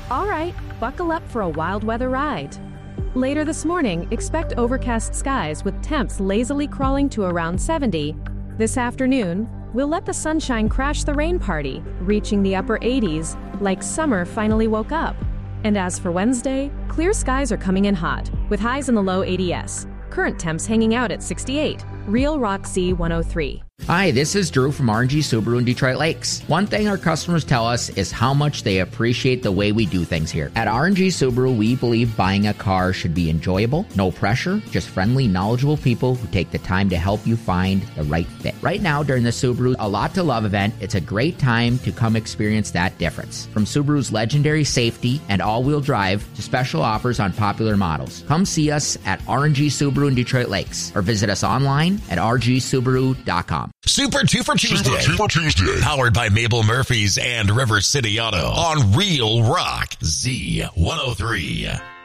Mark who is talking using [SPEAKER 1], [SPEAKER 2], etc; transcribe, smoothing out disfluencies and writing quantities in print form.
[SPEAKER 1] All right, buckle up for a wild weather ride. Later this morning, expect overcast skies with temps lazily crawling to around 70. This afternoon, we'll let the sunshine crash the rain party, reaching the upper 80s, like summer finally woke up. And as for Wednesday, clear skies are coming in hot, with highs in the low 80s. Current temps hanging out at 68. Real Rock Z103.
[SPEAKER 2] Hi, this is Drew from RNG Subaru in Detroit Lakes. One thing our customers tell us is how much they appreciate the way we do things here. At RNG Subaru, we believe buying a car should be enjoyable, no pressure, just friendly, knowledgeable people who take the time to help you find the right fit. Right now, during the Subaru A Lot to Love event, it's a great time to come experience that difference. From Subaru's legendary safety and all-wheel drive to special offers on popular models. Come see us at RNG Subaru in Detroit Lakes or visit us online at rgsubaru.com.
[SPEAKER 3] Super 2 for Tuesday. Powered by Mabel Murphy's and River City Auto on Real Rock Z103.